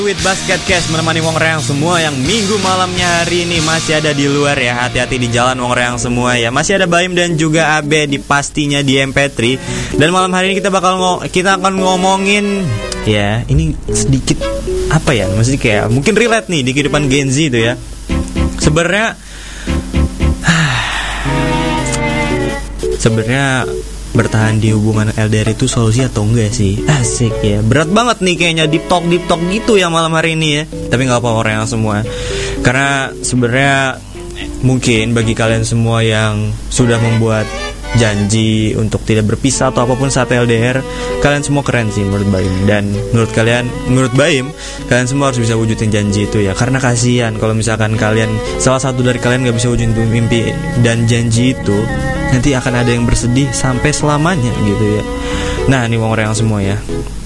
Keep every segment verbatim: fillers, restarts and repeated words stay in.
With Basket Cash menemani Wong Reang semua yang minggu malamnya hari ini masih ada di luar ya. Hati-hati di jalan Wong Reang semua ya. Masih ada Baim dan juga Abe di pastinya di M P tiga. Dan malam hari ini kita bakal ngo- kita akan ngomongin ya, ini sedikit apa ya? Maksudnya kayak mungkin relate nih di kehidupan Gen Z itu ya. Sebenarnya Sebenarnya bertahan di hubungan L D R itu solusi atau enggak sih? Asik ya. Berat banget nih kayaknya deep talk deep talk gitu ya malam hari ini ya. Tapi nggak apa-apa orang yang semua. Karena sebenarnya mungkin bagi kalian semua yang sudah membuat janji untuk tidak berpisah atau apapun saat L D R, kalian semua keren sih menurut Baim. Dan menurut kalian, menurut Baim, kalian semua harus bisa wujudin janji itu ya. Karena kasihan kalau misalkan kalian, salah satu dari kalian gak bisa wujudin mimpi dan janji itu, nanti akan ada yang bersedih sampai selamanya gitu ya. Nah ini Wong Reang semua ya,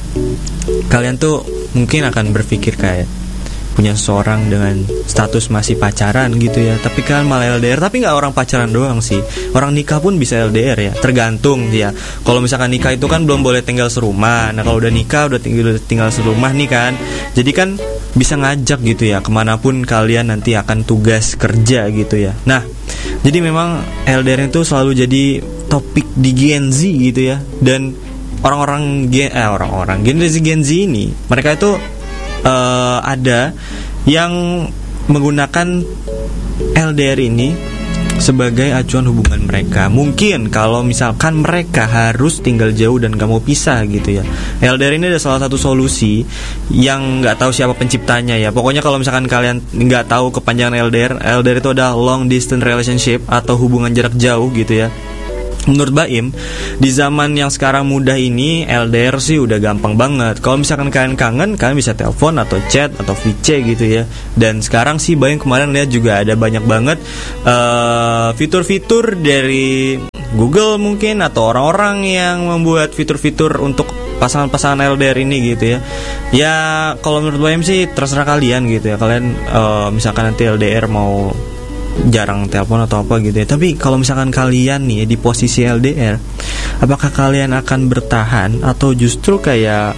kalian tuh mungkin akan berpikir kayak punya seseorang dengan status masih pacaran gitu ya, tapi kan malah L D R. Tapi gak orang pacaran doang sih, orang nikah pun bisa L D R ya. Tergantung ya. Kalau misalkan nikah itu kan belum boleh tinggal serumah. Nah kalau udah nikah udah tinggal, tinggal serumah nih kan, jadi kan bisa ngajak gitu ya kemanapun kalian nanti akan tugas kerja gitu ya. Nah jadi memang L D R itu selalu jadi topik di Gen Z gitu ya. Dan orang-orang gen, eh, orang-orang generasi Gen Z ini, mereka itu uh, ada yang menggunakan L D R ini sebagai acuan hubungan mereka. Mungkin kalau misalkan mereka harus tinggal jauh dan gak mau pisah gitu ya, L D R ini ada salah satu solusi yang gak tahu siapa penciptanya ya. Pokoknya kalau misalkan kalian gak tahu kepanjangan L D R, L D R itu adalah long distance relationship atau hubungan jarak jauh gitu ya. Menurut Baim, di zaman yang sekarang mudah ini L D R sih udah gampang banget. Kalau misalkan kalian kangen, kalian bisa telepon atau chat atau V C gitu ya. Dan sekarang sih Baim kemarin lihat juga ada banyak banget uh, fitur-fitur dari Google mungkin, atau orang-orang yang membuat fitur-fitur untuk pasangan-pasangan L D R ini gitu ya. Ya kalau menurut Baim sih terserah kalian gitu ya. Kalian uh, misalkan nanti L D R mau jarang telepon atau apa gitu ya. Tapi kalau misalkan kalian nih di posisi L D R, apakah kalian akan bertahan atau justru kayak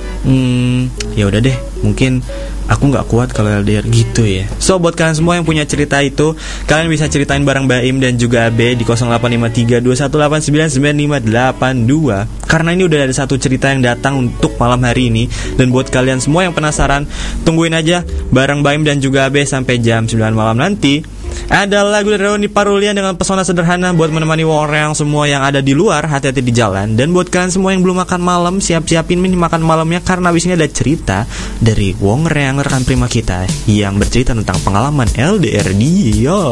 hmm, ya udah deh, mungkin aku nggak kuat kalau L D R gitu ya. So buat kalian semua yang punya cerita itu, kalian bisa ceritain bareng Baim dan juga Abe di nol delapan lima tiga dua satu delapan sembilan sembilan lima delapan dua. Karena ini udah ada satu cerita yang datang untuk malam hari ini. Dan buat kalian semua yang penasaran, tungguin aja bareng Baim dan juga Abe sampai jam sembilan malam nanti. Ada lagu dari Roni Parulian dengan pesona sederhana buat menemani Wong Reang semua yang ada di luar, hati-hati di jalan. Dan buat kalian semua yang belum makan malam, siap-siapin ini makan malamnya, karena abis ini ada cerita dari Wong Reang, rekan prima kita, yang bercerita tentang pengalaman L D R dia.